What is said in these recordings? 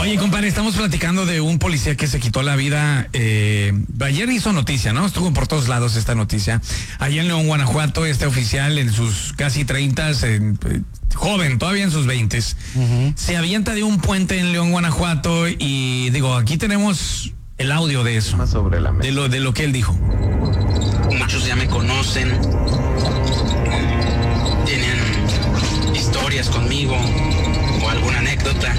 Oye, compadre, estamos platicando de un policía que se quitó la vida. Ayer hizo noticia, ¿no? Estuvo por todos lados esta noticia. Allá en León, Guanajuato, este oficial en sus casi 30, joven, todavía en sus 20, se avienta de un puente en León, Guanajuato, y digo, aquí tenemos el audio de eso, sobre la mesa. de lo que él dijo. Muchos ya me conocen, tienen historias conmigo o alguna anécdota.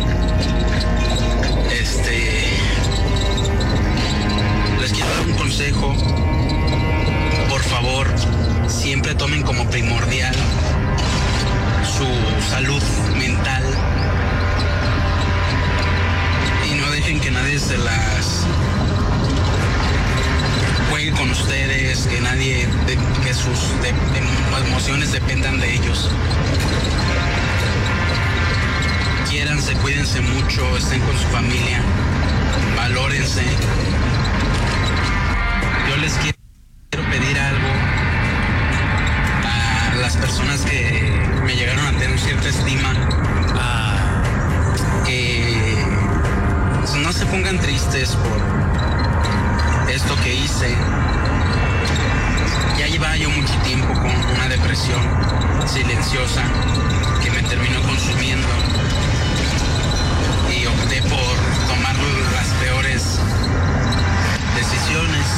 Les quiero dar un consejo. Por favor, siempre tomen como primordial su salud mental y no dejen que nadie se las juegue con ustedes, que nadie, que sus emociones dependan de ellos. Quiéranse, cuídense mucho, estén con su familia, valórense. Yo les quiero pedir algo a las personas que me llegaron a tener cierta estima, que no se pongan tristes por esto que hice. Ya llevaba yo mucho tiempo con una depresión silenciosa que me terminó consumiendo y opté por tomar las peores decisiones.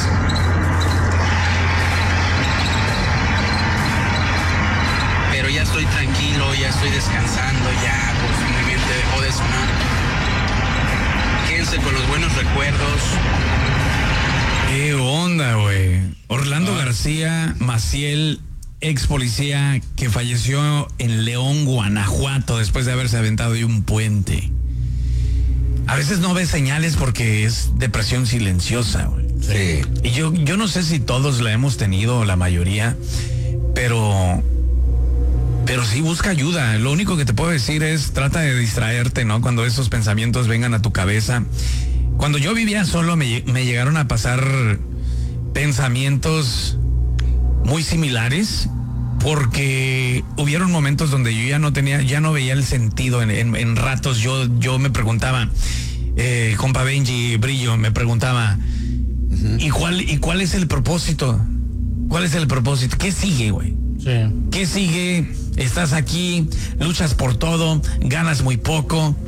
Pero ya estoy tranquilo, ya estoy descansando, ya por fin mi mente dejó de sonar. Quédense con los buenos recuerdos. ¿Qué onda, güey? Orlando García Maciel, ex policía que falleció en León, Guanajuato, después de haberse aventado de un puente. A veces no ves señales porque es depresión silenciosa, güey. Sí. Y yo no sé si todos la hemos tenido, la mayoría, pero sí busca ayuda. Lo único que te puedo decir es trata de distraerte, ¿no? Cuando esos pensamientos vengan a tu cabeza. Cuando yo vivía solo me llegaron a pasar pensamientos muy similares, porque hubieron momentos donde yo ya no veía el sentido en ratos. Yo me preguntaba, compa Benji Brillo, me preguntaba, ¿y cuál es el propósito? ¿Cuál es el propósito? ¿Qué sigue, güey? Sí. ¿Qué sigue? Estás aquí, luchas por todo, ganas muy poco.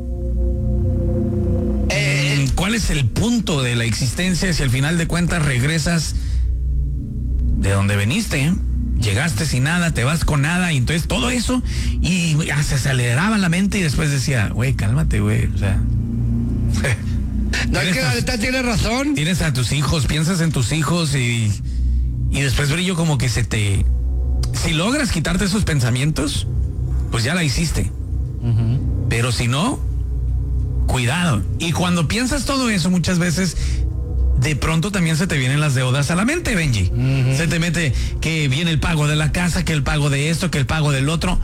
¿Cuál es el punto de la existencia si al final de cuentas regresas de donde veniste? Llegaste sin nada, te vas con nada, y entonces todo eso, y se aceleraba la mente y después decía, güey, cálmate, güey, o sea. No, es que la neta tiene razón. Tienes a tus hijos, piensas en tus hijos y después, Brillo, como que si logras quitarte esos pensamientos, pues ya la hiciste. Pero si no, cuidado. Y cuando piensas todo eso, muchas veces de pronto también se te vienen las deudas a la mente, Benji. Se te mete que viene el pago de la casa, que el pago de esto, que el pago del otro.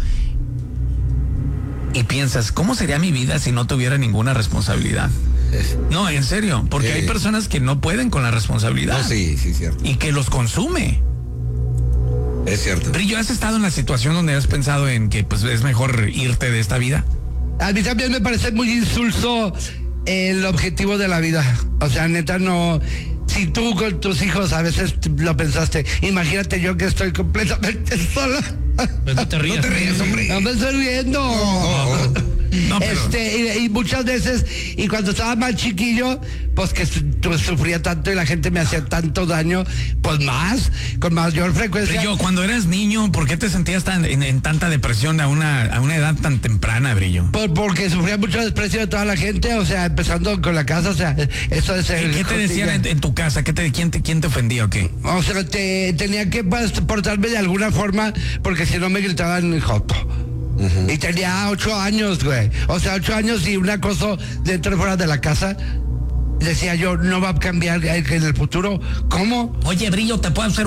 Y piensas, ¿cómo sería mi vida si no tuviera ninguna responsabilidad? No, en serio, porque hay personas que no pueden con la responsabilidad. No, sí, cierto. Y que los consume. Es cierto. Brillo, ¿has estado en la situación donde has pensado en que pues es mejor irte de esta vida? A mí también me parece muy insulso el objetivo de la vida. O sea, neta, no. Si tú con tus hijos a veces lo pensaste, imagínate yo que estoy completamente sola. Pues no te rías. No te rías, hombre. No me estoy riendo. No, pero... y muchas veces, y cuando estaba más chiquillo, pues que sufría tanto y la gente me hacía tanto daño, pues con mayor frecuencia. Brillo, cuando eras niño, ¿por qué te sentías en tanta depresión a una edad tan temprana, Brillo? Porque sufría mucho desprecio de toda la gente, o sea, empezando con la casa, o sea, eso es el... ¿Qué te decían en tu casa? ¿Quién te ofendía o qué? O sea, tenía que portarme de alguna forma, porque si no me gritaban joto. Y tenía 8 años, güey. O sea, 8 años y un acoso dentro y fuera de la casa. Decía yo, no va a cambiar en el futuro. ¿Cómo? Oye, Brillo, ¿te puedo hacer